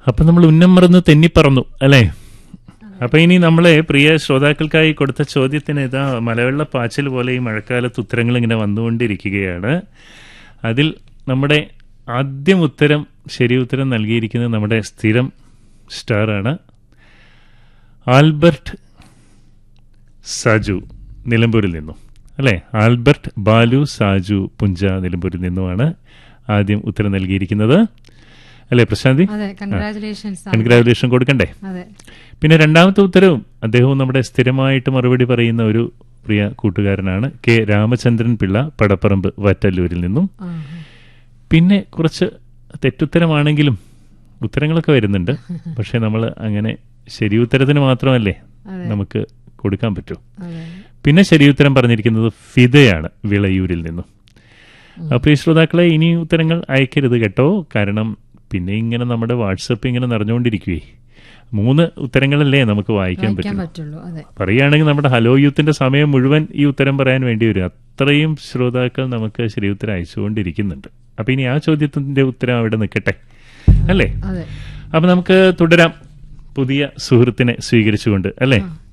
അപ്പൊ നമ്മൾ ഉന്നം മറന്ന് തെന്നിപ്പറന്നു അല്ലേ? അപ്പൊ ഇനി നമ്മളെ പ്രിയ ശ്രോതാക്കൾക്കായി കൊടുത്ത ചോദ്യത്തിന് ഇതാ മലവെള്ള പാച്ചിൽ പോലെ ഈ മഴക്കാലത്ത് ഉത്തരങ്ങൾ ഇങ്ങനെ വന്നുകൊണ്ടിരിക്കുകയാണ്. അതിൽ നമ്മുടെ ആദ്യം ശരി ഉത്തരം നൽകിയിരിക്കുന്നത് നമ്മുടെ സ്ഥിരം സ്റ്റാറാണ് ആൽബർട്ട് സാജു നിലമ്പൂരിൽ നിന്നും അല്ലേ? ആൽബർട്ട് ബാലു സാജു പുഞ്ച നിലമ്പൂരിൽ നിന്നുമാണ് ആദ്യം ഉത്തരം നൽകിയിരിക്കുന്നത് അല്ലേ പ്രശാന്തി? കൺഗ്രാജുലേഷൻ കൊടുക്കണ്ടേ? പിന്നെ രണ്ടാമത്തെ ഉത്തരവും അദ്ദേഹവും നമ്മുടെ സ്ഥിരമായിട്ട് മറുപടി പറയുന്ന ഒരു പ്രിയ കൂട്ടുകാരനാണ് കെ രാമചന്ദ്രൻ പിള്ള പടപ്പറമ്പ് വറ്റല്ലൂരിൽ നിന്നും. പിന്നെ കുറച്ച് തെറ്റുത്തരമാണെങ്കിലും ഉത്തരങ്ങളൊക്കെ വരുന്നുണ്ട്. പക്ഷെ നമ്മൾ അങ്ങനെ ശരി ഉത്തരത്തിന് മാത്രമല്ലേ നമുക്ക് കൊടുക്കാൻ പറ്റൂ. പിന്നെ ശരി ഉത്തരം പറഞ്ഞിരിക്കുന്നത് ഫിദയാണ് വിളയൂരിൽ നിന്നും. അപ്പോൾ ഈ ശ്രോതാക്കളെ ഇനി ഉത്തരങ്ങൾ അയക്കരുത് കേട്ടോ. കാരണം പിന്നെ ഇങ്ങനെ നമ്മുടെ വാട്സപ്പ് ഇങ്ങനെ നിറഞ്ഞുകൊണ്ടിരിക്കുകയെ 3 ഉത്തരങ്ങളല്ലേ നമുക്ക് വായിക്കാൻ പറ്റുള്ളൂ. പറയുകയാണെങ്കിൽ നമ്മുടെ ഹലോ യൂത്തിന്റെ സമയം മുഴുവൻ ഈ ഉത്തരം പറയാൻ വേണ്ടി വരും. അത്രയും ശ്രോതാക്കൾ നമുക്ക് ശരി ഉത്തരം അയച്ചുകൊണ്ടിരിക്കുന്നുണ്ട്. അപ്പൊ ഇനി ആ ചോദ്യത്തിന്റെ ഉത്തരം അവിടെ നിൽക്കട്ടെ അല്ലേ? അപ്പൊ നമുക്ക് തുടരാം പുതിയ സുഹൃത്തിനെ സ്വീകരിച്ചുകൊണ്ട് അല്ലേ?